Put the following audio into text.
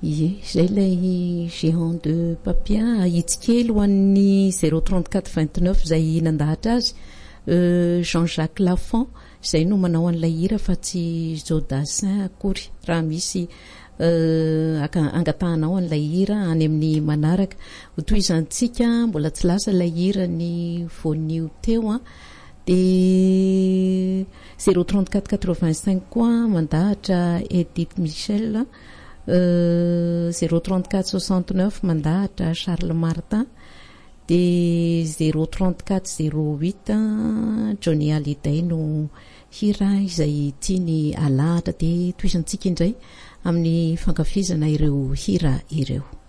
Izay ilay géant de papier hitsikely ho an'ny 03429 izay nandahatra azy Jean-Jacques Lafont izay no manao an'ilay hira fa tsy Jodassin akory raha misy angatahanao an'ilay hira any amin'ny manaraka ho toy izantsika mbola tsy lasa ilay hira ny voanio teo de 03485 koa mandahatra Edith Michel 03469 mandahatra Charles Martin de 03408 Johnny Hallyday no hira izay tiany alahatra de toizantsika indray amin'ny fankafizana ireo hira ireo.